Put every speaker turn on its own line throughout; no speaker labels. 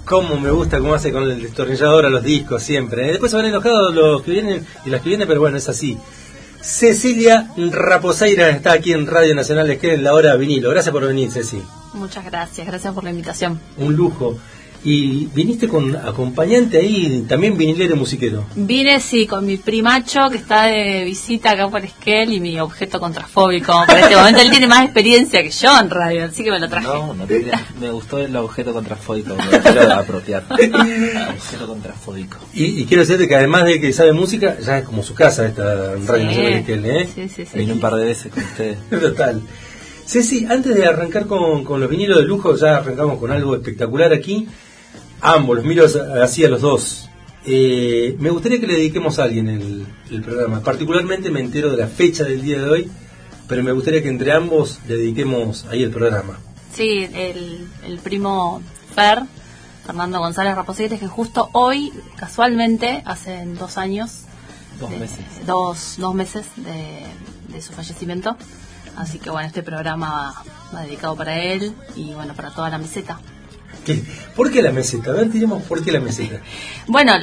Cómo me gusta cómo hace con el destornillador a los discos siempre. Después se van enojados los que vienen y las que vienen, pero bueno, es así. Cecilia Raposeira está aquí en Radio Nacional Esquel en la hora vinilo. Gracias por venir, Ceci.
Muchas gracias por la invitación.
Un lujo. Y viniste con acompañante ahí, también vinilero y musiquero.
Vine, sí, con mi primacho que está de visita acá por Esquel y mi objeto contrafóbico. Para este momento él tiene más experiencia que yo en radio, así que me lo traje.
No me gustó el objeto contrafóbico, me quiero apropiar. Objeto contrafóbico.
Y quiero decirte que además de que sabe música, ya es como su casa esta Radio Nacional Esquel, ¿eh?
Sí.
Vine un par de veces con ustedes.
Total. Ceci, antes de arrancar con los vinilos de lujo, ya arrancamos con algo espectacular aquí. Ambos, los miro así a los dos. Me gustaría que le dediquemos a alguien el programa. Particularmente me entero de la fecha del día de hoy, pero me gustaría que entre ambos le dediquemos ahí el programa.
Sí, el primo Fernando González Raposeira, que justo hoy, casualmente, hace 2 años, 2 meses de su fallecimiento. Así que bueno, este programa va dedicado para él y bueno, para toda la meseta.
¿Por qué la meseta? A ver, diremos por qué la meseta.
Bueno,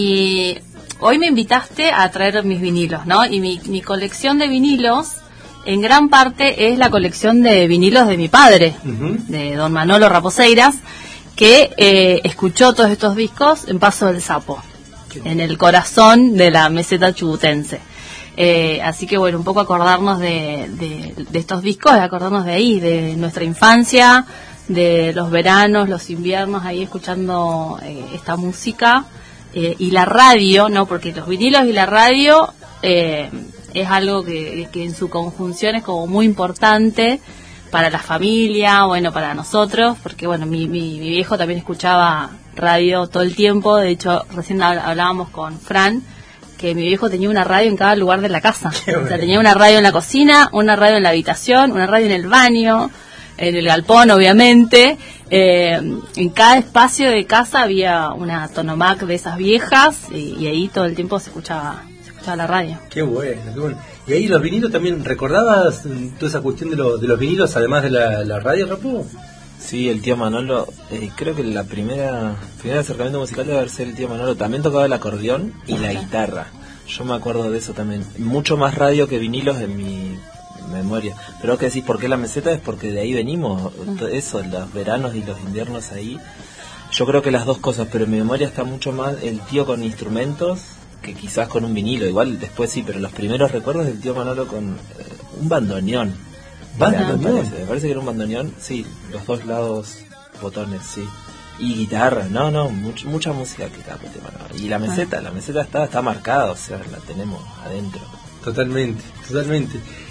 hoy me invitaste a traer mis vinilos, ¿no? Y mi colección de vinilos, en gran parte, es la colección de vinilos de mi padre, de don Manolo Raposeiras, que escuchó todos estos discos en Paso del Sapo, en el corazón de la meseta chubutense. Así que bueno, un poco acordarnos de estos discos, acordarnos de ahí, de nuestra infancia, de los veranos, los inviernos, ahí escuchando esta música y la radio, ¿no? Porque los vinilos y la radio es algo que en su conjunción es como muy importante para la familia, bueno, para nosotros, porque bueno, mi viejo también escuchaba radio todo el tiempo. De hecho, recién hablábamos con Fran, que mi viejo tenía una radio en cada lugar de la casa. O sea, tenía una radio en la cocina, una radio en la habitación, una radio en el baño, en el galpón, obviamente. En cada espacio de casa había una Tonomac de esas viejas y ahí todo el tiempo se escuchaba la radio.
Qué bueno, qué bueno. Y ahí los vinilos también, ¿recordabas toda esa cuestión de los vinilos además de la radio, Rapu?
Sí, el tío Manolo, creo que el primer acercamiento musical debe haber sido el tío Manolo. También tocaba el acordeón y la guitarra. Yo me acuerdo de eso también. Mucho más radio que vinilos en mi memoria. Pero que decís, ¿por qué la meseta? Es porque de ahí venimos. Eso, los veranos y los inviernos ahí. Yo creo que las dos cosas, pero en mi memoria está mucho más el tío con instrumentos que quizás con un vinilo. Igual después sí, pero los primeros recuerdos del tío Manolo con un bandoneón. Me parece que era un bandoneón, sí, los 2 lados botones, sí. Y guitarra, mucha música que está por el tema. Y la meseta está marcada, o sea, la tenemos adentro.
Totalmente.